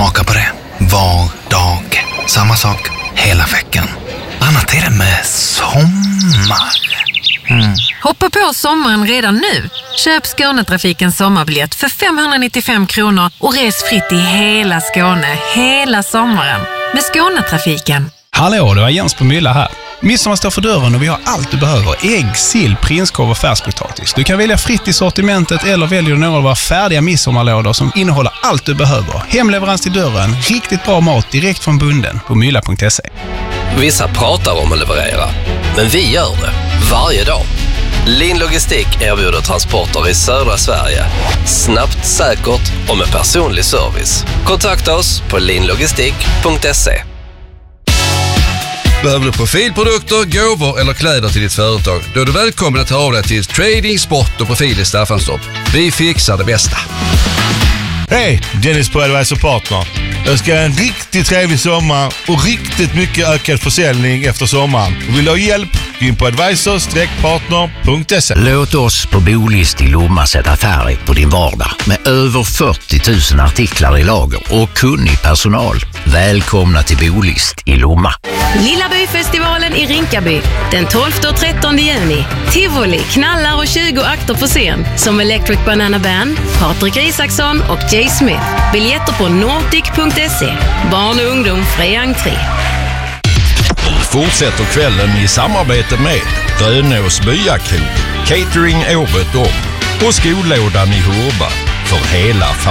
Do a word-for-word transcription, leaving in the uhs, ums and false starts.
Smaka på det. Var dag. Samma sak hela veckan. Annat är det med sommar. Mm. Hoppa på sommaren redan nu. Köp Skånetrafikens sommarbiljett för femhundranittiofem kronor och res fritt i hela Skåne hela sommaren med Skånetrafiken. Hallå, det var Jens på Mylla här. Midsommar står för dörren och vi har allt du behöver. Ägg, sill, prinskorv och färskpotatis. Du kan välja fritt i sortimentet eller väljer några av våra färdiga midsommarlådor som innehåller allt du behöver. Hemleverans till dörren, riktigt bra mat direkt från bunden på mylla punkt se. Vissa pratar om att leverera, men vi gör det varje dag. Lin Logistik erbjuder transporter i södra Sverige. Snabbt, säkert och med personlig service. Kontakta oss på linlogistik punkt se. Behöver du profilprodukter, gåvor eller kläder till ditt företag? Då är du välkommen att ta av dig till Trading, Sport och Profil i Staffanstorp. Vi fixar det bästa. Hej, Dennis på Advisor Partner. Jag ska ha en riktigt trevlig sommar och riktigt mycket ökad försäljning efter sommaren. Vill du ha hjälp? Gå in på advisor partner punkt se. Låt oss på Bolist i Lomma sätta färg på din vardag med över fyrtio tusen artiklar i lager och kunnig personal. Välkomna till Bolist i Lomma. Lilla byfestivalen i Rinkaby den tolfte och trettonde juni. Tivoli knallar och tjugo akter på scen som Electric Banana Band, Patrik Isaksson och Jay Smith. Biljetter på nordic punkt se. Barn och ungdom fri entré. Fortsätter kvällen i samarbete med Grönås byakro, catering året om och skolådan i Hurba för hela familjen.